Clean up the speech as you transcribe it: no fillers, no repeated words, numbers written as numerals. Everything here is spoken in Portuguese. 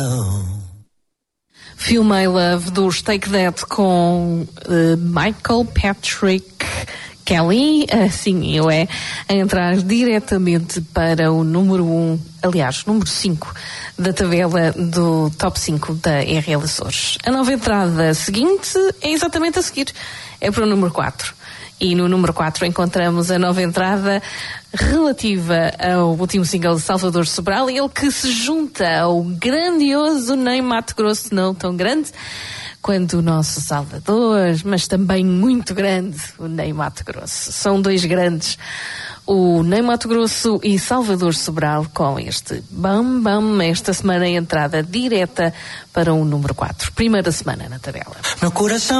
Feel My Love dos Take That com Michael Patrick Kelly, assim a entrar diretamente para o número 1, aliás, número 5 da tabela do top 5 da RL Açores. A nova entrada seguinte é exatamente a seguir, é para o número 4. E no número 4 encontramos a nova entrada relativa ao último single de Salvador Sobral, ele que se junta ao grandioso Nem Mato Grosso, não tão grande quanto o nosso Salvador, mas também muito grande, o Nem Mato Grosso. São dois grandes, o Nem Mato Grosso e Salvador Sobral, com este Bam Bam, esta semana a entrada direta para o número 4. Primeira semana na tabela. Meu coração